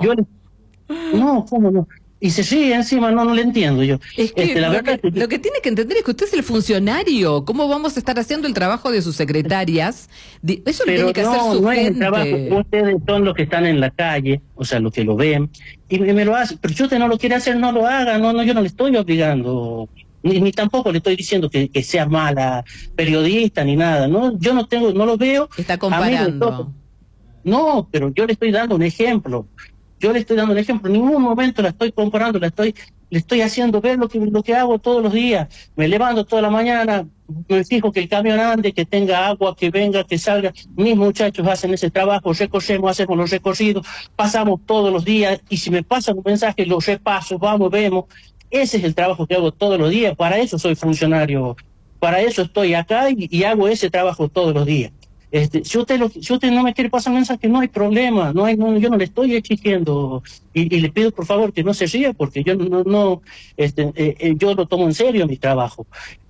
¿Cómo no? Y se sigue encima, no le entiendo yo. Es que lo que tiene que entender es que usted es el funcionario. ¿Cómo vamos a estar haciendo el trabajo de sus secretarias? Eso lo tiene que hacer su gente. Es el trabajo. Ustedes son los que están en la calle, o sea, los que lo ven, y me lo hacen. Pero si usted no lo quiere hacer, no lo haga. Yo no le estoy obligando. Ni tampoco le estoy diciendo que sea mala periodista ni nada. Yo no lo veo. Está comparando. No, pero yo le estoy dando un ejemplo. En ningún momento la estoy comparando, le estoy haciendo ver lo que hago todos los días. Me levanto toda la mañana, me fijo que el camión ande, que tenga agua, que venga, que salga. Mis muchachos hacen ese trabajo, recorremos, hacemos los recorridos, pasamos todos los días, y si me pasan un mensaje, lo repaso, vamos, vemos. Ese es el trabajo que hago todos los días. Para eso soy funcionario, para eso estoy acá y hago ese trabajo todos los días. Si usted no me quiere pasar mensaje, no hay problema, yo no le estoy exigiendo, y le pido por favor que no se ría, porque yo yo lo tomo en serio mi trabajo.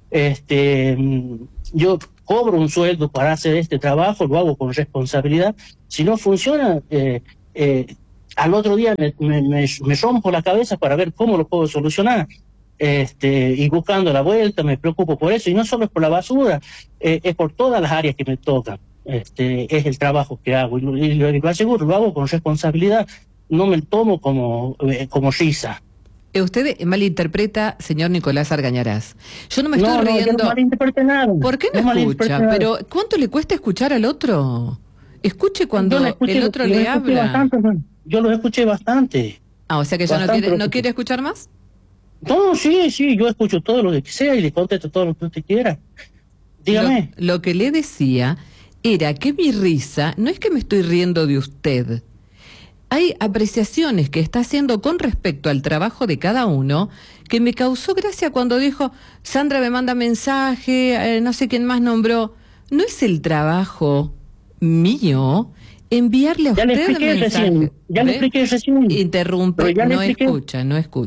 Yo cobro un sueldo para hacer este trabajo, lo hago con responsabilidad. Si no funciona, al otro día me rompo la cabeza para ver cómo lo puedo solucionar. Y buscando la vuelta, me preocupo por eso, y no solo es por la basura, es por todas las áreas que me tocan. Es el trabajo que hago, y lo aseguro, lo hago con responsabilidad, no me tomo como risa. Usted malinterpreta, señor Nicolás Argañarás. Yo no me estoy riendo. Yo no malinterpreté nada. ¿Por qué no escucha? Pero ¿cuánto le cuesta escuchar al otro? Escuche cuando el otro le habla. Bastante, yo lo escuché bastante. O sea que ya no quiere escuchar más. No, sí, yo escucho todo lo que sea y le contesto todo lo que usted quiera. Dígame. Lo que le decía era que mi risa no es que me estoy riendo de usted. Hay apreciaciones que está haciendo con respecto al trabajo de cada uno que me causó gracia cuando dijo, Sandra me manda mensaje, no sé quién más nombró. No es el trabajo mío enviarle a usted el mensaje. Ya le expliqué recién. Interrumpe, no escucha.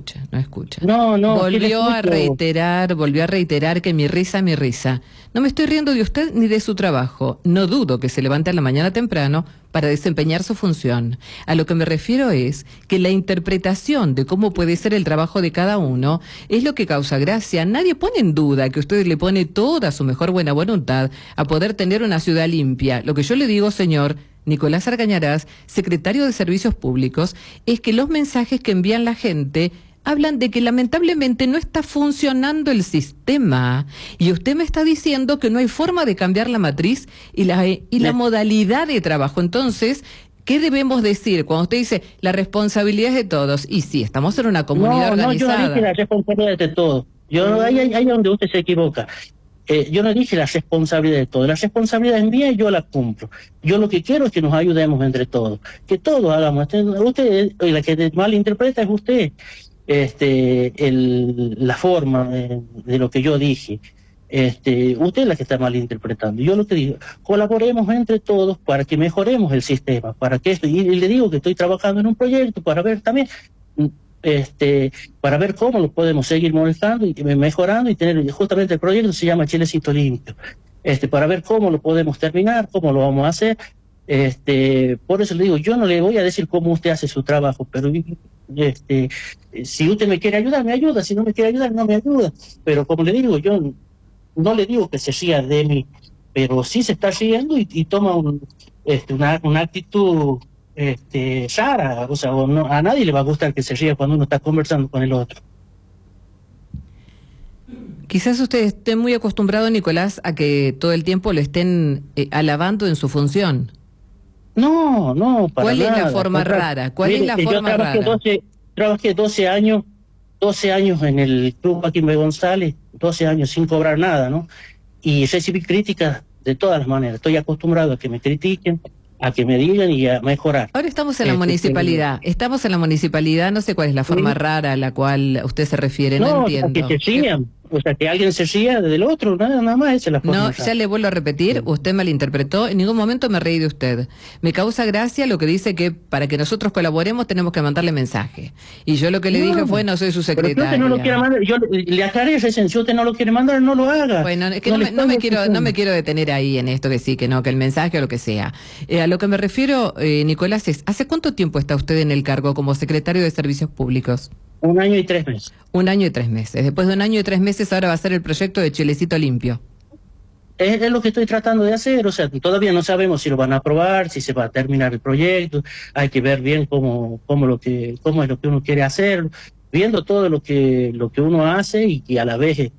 Volvió a reiterar que mi risa. No me estoy riendo de usted ni de su trabajo. No dudo que se levante a la mañana temprano para desempeñar su función. A lo que me refiero es que la interpretación de cómo puede ser el trabajo de cada uno es lo que causa gracia. Nadie pone en duda que usted le pone toda su mejor buena voluntad a poder tener una ciudad limpia. Lo que yo le digo, señor Nicolás Argañarás, secretario de Servicios Públicos, es que los mensajes que envían la gente hablan de que lamentablemente no está funcionando el sistema, y usted me está diciendo que no hay forma de cambiar la matriz y la modalidad de trabajo. Entonces, ¿qué debemos decir cuando usted dice la responsabilidad es de todos? Y sí, estamos en una comunidad organizada. Yo no dije la responsabilidad es de todos. Ahí es donde usted se equivoca. Yo no dije la responsabilidad de todo. La responsabilidad es mía y yo la cumplo. Yo lo que quiero es que nos ayudemos entre todos. Que todos hagamos. Usted, la que malinterpreta es usted. La forma de lo que yo dije. Usted es la que está malinterpretando. Yo lo que digo, colaboremos entre todos para que mejoremos el sistema. Y le digo que estoy trabajando en un proyecto para ver también... para ver cómo lo podemos seguir molestando y mejorando, y tener justamente el proyecto se llama Chilecito Limpio, para ver cómo lo podemos terminar, cómo lo vamos a hacer. Por eso le digo, yo no le voy a decir cómo usted hace su trabajo, pero si usted me quiere ayudar, me ayuda; si no me quiere ayudar, no me ayuda. Pero como le digo, yo no le digo que se ría de mí, pero sí se está riendo y toma una actitud rara. O sea, a nadie le va a gustar que se ría cuando uno está conversando con el otro. Quizás usted esté muy acostumbrado, Nicolás, a que todo el tiempo lo estén alabando en su función. No, para ¿Cuál nada. Es la forma rara? ¿Cuál es la forma rara? Trabajé 12 años en el Club Joaquín B. González, 12 años sin cobrar nada, ¿no? Y recibí críticas de todas las maneras. Estoy acostumbrado a que me critiquen, a que me digan y a mejorar. Ahora estamos en la municipalidad. Estamos en la municipalidad, no sé cuál es la forma rara a la cual usted se refiere, no entiendo. Que se rían. O sea, que alguien se ría del otro, nada más, esa es la forma. No, ya le vuelvo a repetir, usted malinterpretó, en ningún momento me reí de usted. Me causa gracia lo que dice que para que nosotros colaboremos tenemos que mandarle mensaje. Y yo lo que le dije fue, no soy su secretaria. Pero si usted no lo quiere mandar, yo le aclaré recién, si usted no lo quiere mandar, no lo haga. Bueno, es que no me quiero detener ahí en esto, que sí, que no, que el mensaje o lo que sea. A lo que me refiero, Nicolás, es, ¿hace cuánto tiempo está usted en el cargo como secretario de Servicios Públicos? 1 año y 3 meses. 1 año y 3 meses. Después de 1 año y 3 meses, ahora va a ser el proyecto de Chilecito Limpio. Es lo que estoy tratando de hacer. O sea, todavía no sabemos si lo van a aprobar, si se va a terminar el proyecto. Hay que ver bien cómo es lo que uno quiere hacer, viendo todo lo que uno hace, y que a la vez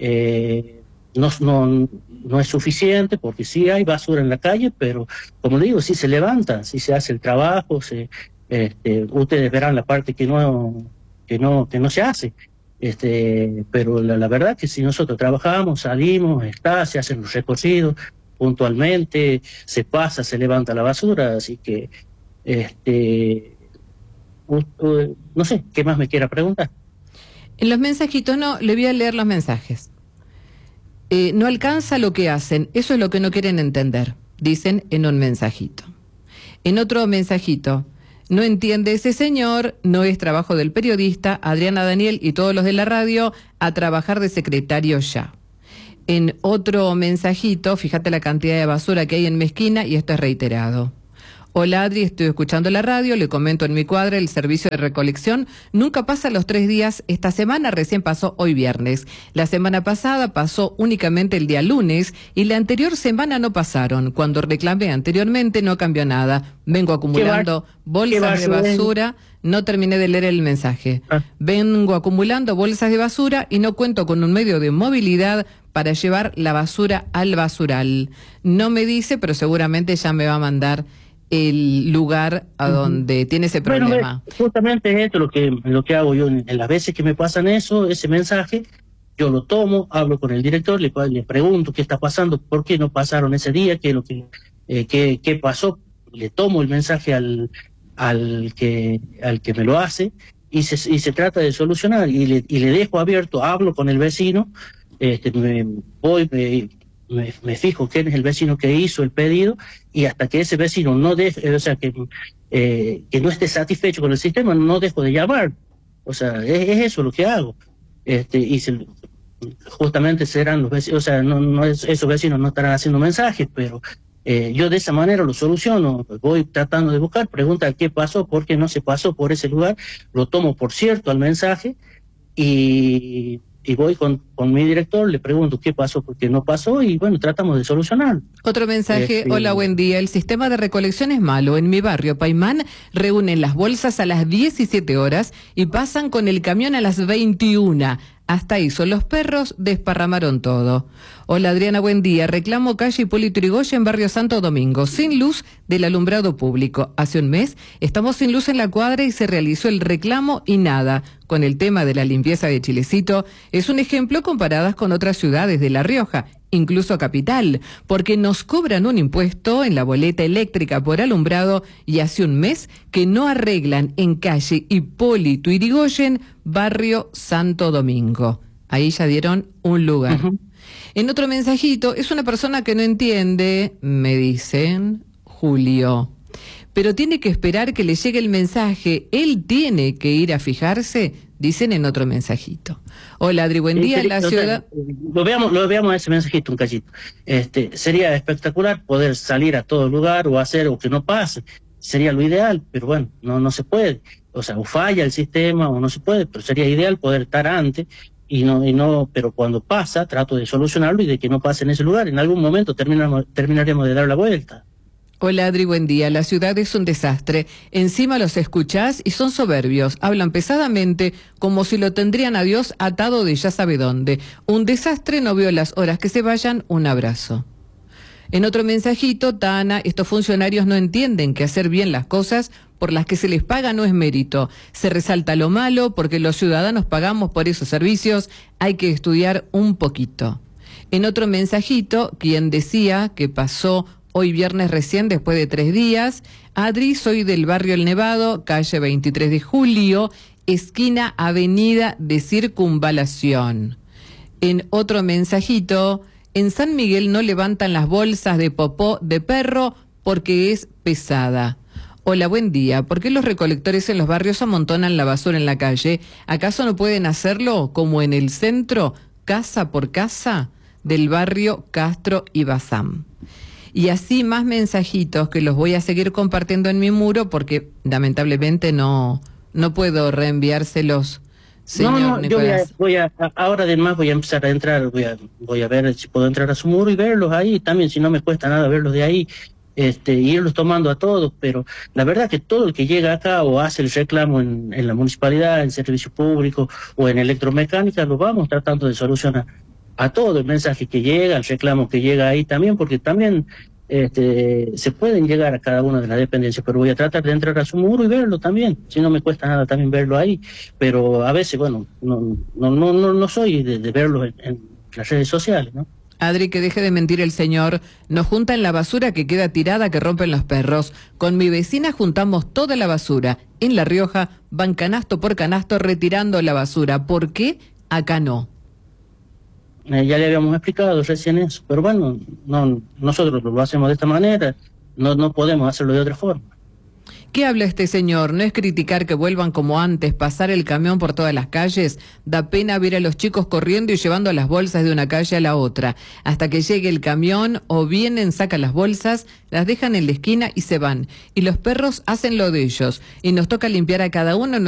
no es suficiente, porque sí hay basura en la calle, pero como digo, sí se levanta, sí se hace el trabajo. Ustedes verán la parte que no se hace, pero la verdad que si nosotros trabajamos, salimos, se hacen los recorridos puntualmente, se pasa, se levanta la basura, así que no sé, ¿qué más me quiera preguntar? En los mensajitos, no, le voy a leer los mensajes. No alcanza lo que hacen, eso es lo que no quieren entender. dicen en un mensajito. En otro mensajito, no entiende ese señor, no es trabajo del periodista, Adriana, Daniel y todos los de la radio, a trabajar de secretario ya. En otro mensajito, fíjate la cantidad de basura que hay en mi esquina y esto es reiterado. Hola Adri, estoy escuchando la radio, le comento en mi cuadra, el servicio de recolección nunca pasa los 3 días, esta semana recién pasó hoy viernes. La semana pasada pasó únicamente el día lunes y la anterior semana no pasaron. Cuando reclamé anteriormente no cambió nada. Vengo acumulando bolsas de basura, no terminé de leer el mensaje. Vengo acumulando bolsas de basura y no cuento con un medio de movilidad para llevar la basura al basural. No me dice, pero seguramente ya me va a mandar el lugar a donde tiene ese problema. Bueno, justamente es esto lo que hago yo en las veces que me pasan ese mensaje, yo lo tomo, hablo con el director, le pregunto qué está pasando, por qué no pasaron ese día, qué pasó, le tomo el mensaje al que me lo hace y se trata de solucionar y le dejo abierto, hablo con el vecino, me fijo quién es el vecino que hizo el pedido y hasta que ese vecino no deje, o sea, que no esté satisfecho con el sistema, no dejo de llamar. O sea, es eso lo que hago. Justamente serán los vecinos, o sea, esos vecinos no estarán haciendo mensajes, pero yo de esa manera lo soluciono. Voy tratando de buscar, preguntar qué pasó, por qué no se pasó por ese lugar, lo tomo por cierto al mensaje y voy con mi director, le pregunto qué pasó, por qué no pasó, y bueno, tratamos de solucionar. Otro mensaje, hola, buen día, el sistema de recolección es malo. En mi barrio, Paimán, reúnen las bolsas a las 17 horas y pasan con el camión a las 21. Hasta ahí son los perros, desparramaron todo. Hola Adriana, buen día. Reclamo calle Hipólito Yrigoyen, barrio Santo Domingo, sin luz del alumbrado público. Hace un mes estamos sin luz en la cuadra y se realizó el reclamo y nada. Con el tema de la limpieza de Chilecito, es un ejemplo comparadas con otras ciudades de La Rioja, incluso Capital, porque nos cobran un impuesto en la boleta eléctrica por alumbrado y hace un mes que no arreglan en calle Hipólito Yrigoyen, barrio Santo Domingo. Ahí ya dieron un lugar. En otro mensajito, es una persona que no entiende, me dicen, Julio, pero tiene que esperar que le llegue el mensaje, él tiene que ir a fijarse, dicen en otro mensajito. Hola Adri, buen día, la ciudad... Lo veamos ese mensajito un cachito. Sería espectacular poder salir a todo lugar o hacer o que no pase, sería lo ideal, pero bueno, no se puede. O sea, o falla el sistema o no se puede, pero sería ideal poder estar antes pero cuando pasa trato de solucionarlo y de que no pase en ese lugar. En algún momento terminaremos de dar la vuelta. Hola Adri, buen día. La ciudad es un desastre. Encima los escuchás y son soberbios. Hablan pesadamente como si lo tendrían a Dios atado de ya sabe dónde. Un desastre, no veo las horas que se vayan. Un abrazo. En otro mensajito, Tana, estos funcionarios no entienden que hacer bien las cosas por las que se les paga no es mérito. Se resalta lo malo porque los ciudadanos pagamos por esos servicios. Hay que estudiar un poquito. En otro mensajito, quien decía que pasó hoy viernes recién, después de 3 días. Adri, soy del barrio El Nevado, calle 23 de Julio, esquina Avenida de Circunvalación. En otro mensajito, en San Miguel no levantan las bolsas de popó de perro porque es pesada. Hola, buen día. ¿Por qué los recolectores en los barrios amontonan la basura en la calle? ¿Acaso no pueden hacerlo como en el centro, casa por casa, del barrio Castro y Bazán? Y así más mensajitos que los voy a seguir compartiendo en mi muro porque lamentablemente no puedo reenviárselos, señor Nicolás. Ahora además voy a empezar a entrar, voy a ver si puedo entrar a su muro y verlos ahí, también si no me cuesta nada verlos de ahí, y irlos tomando a todos, pero la verdad que todo el que llega acá o hace el reclamo en la municipalidad, en servicio público o en electromecánica, lo vamos tratando de solucionar. A todo el mensaje que llega, el reclamo que llega ahí también, porque también se pueden llegar a cada una de las dependencias, pero voy a tratar de entrar a su muro y verlo también, si no me cuesta nada también verlo ahí, pero a veces, bueno, no soy de verlo en las redes sociales, ¿no? Adri, que deje de mentir el señor, nos juntan la basura que queda tirada que rompen los perros. Con mi vecina juntamos toda la basura. En La Rioja van canasto por canasto retirando la basura. ¿Por qué acá no? Ya le habíamos explicado recién eso, pero bueno, no, nosotros lo hacemos de esta manera, no podemos hacerlo de otra forma. ¿Qué habla este señor? ¿No es criticar que vuelvan como antes, pasar el camión por todas las calles? Da pena ver a los chicos corriendo y llevando las bolsas de una calle a la otra. Hasta que llegue el camión, o vienen, sacan las bolsas, las dejan en la esquina y se van. Y los perros hacen lo de ellos. Y nos toca limpiar a cada uno